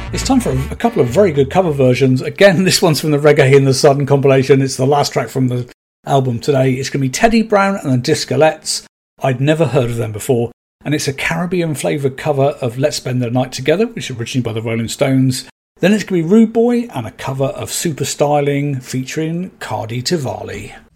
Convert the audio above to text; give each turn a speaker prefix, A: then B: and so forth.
A: It's time for a couple of very good cover versions. Again, this one's from the Reggae in the Sun compilation. It's the last track from the album today. It's going to be Teddy Brown and the Discolettes. I'd never heard of them before. And it's a Caribbean flavoured cover of Let's Spend the Night Together, which is originally by the Rolling Stones. Then it's going to be Rude Boy and a cover of Super Styling featuring Cardi Tavali.